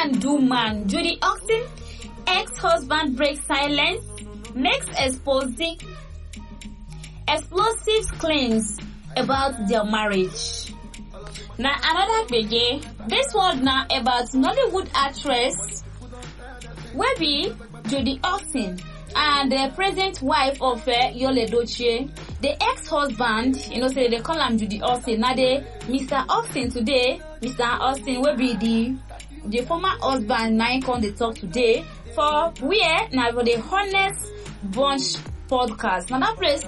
man do man. Judy Austin, ex-husband breaks silence, makes explosive claims about their marriage. Now another gbege, this one now about Nollywood actress wey be Judy Austin and the present wife of Yul Edochie. The ex-husband, say they call him Judy Austin. Now the Mr. Austin today, Mr. Austin will be the former husband. Now come they talk today for where now for the Honest Bunch podcast. Now that place